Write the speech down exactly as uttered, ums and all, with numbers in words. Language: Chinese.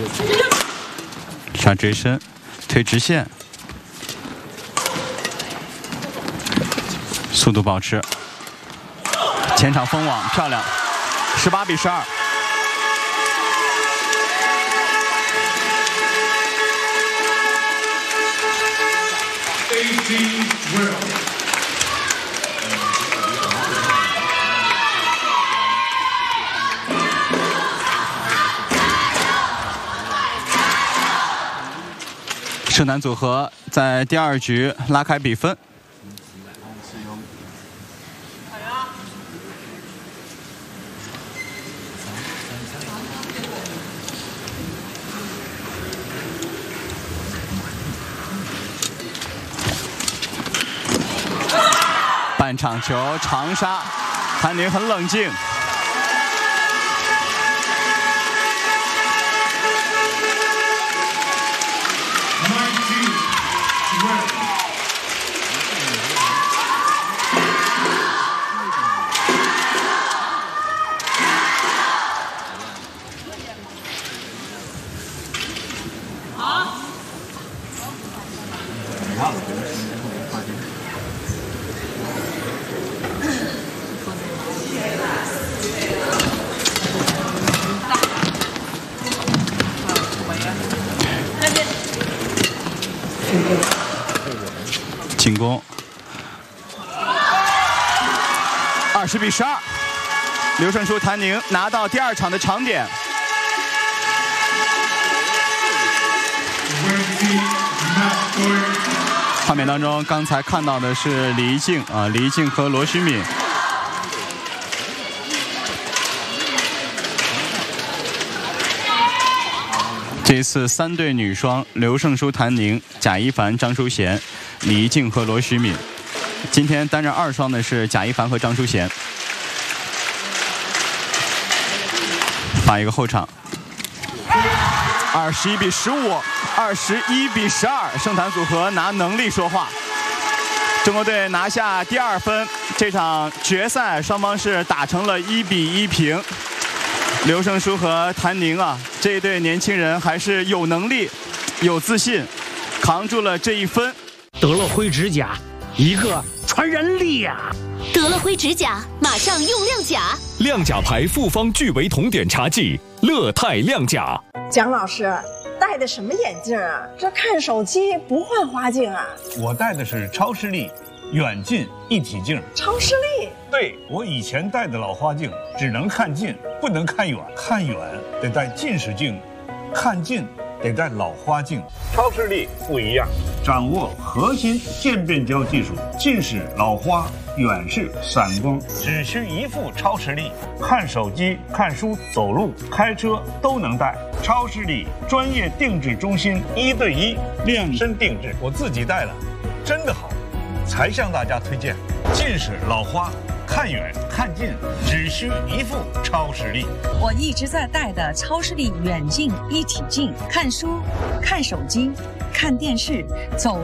上追身，推直线，速度保持，前场封网，漂亮，十八比十二。胜男组合在第二局拉开比分。半场球长杀，谭宁很冷静。进攻，二十比十二，刘胜书、谭宁拿到第二场的长点。画面当中，刚才看到的是李怡静啊，李怡静和罗虚敏。这一次三对女双，刘胜书、谭宁、贾一凡、张淑娴、李怡静和罗虚敏。今天担任二双的是贾一凡和张淑娴。发一个后场，二十一比十五，二十一比十二，胜谭组合拿能力说话。中国队拿下第二分，这场决赛双方是打成了一比一平。刘胜书和谭宁啊，这一对年轻人还是有能力、有自信，扛住了这一分。 德乐辉指甲，一个传人力呀、啊！ 德乐辉指甲，马上用亮甲。 亮甲牌复方聚维酮碘茶剂，乐泰亮甲。 蒋老师戴的什么眼镜啊？这看手机不换花镜啊？ 我戴的是超视力远近一体镜。 超视力？ 对，我以前戴的老花镜只能看近，不能看远，看远得戴近视镜，看近得戴老花镜。超视力不一样，掌握核心渐变焦技术，近视、老花、远视、散光，只需一副超视力，看手机、看书、走路、开车都能戴。超视力专业定制中心，一对一量身定制，我自己戴了，真的好，才向大家推荐。近视、老花，看远看近只需一副超视力。 我一直在戴的超视力远近一体镜，看书、看手机、看电视、走